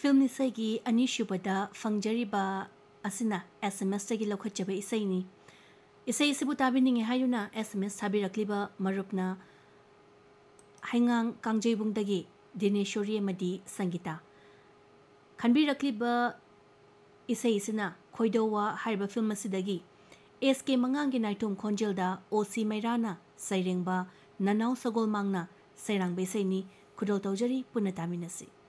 Film इसाई अनीशुबदा फंगजरीबा असना SMS तगी लौखटजबे इसाईनी इसाई इसिबु ताबिनिंगे हायुना SMS थाबिरक्लिबा मरुपना हाइंगांग कांगजेबुंगदगी दिनेश्वरी अमदी संगीता खनबिरक्लिबा इसाई इसिना खोइदोवा हाइबा फिल्म असिदगी SK मंगांगी नाइटुम खोंजेलदा OC मैराना सैरेंबा ननाव सगोल मांगना सैरांग बेसैनी खुदोल तौजरी पुनतामिनसी।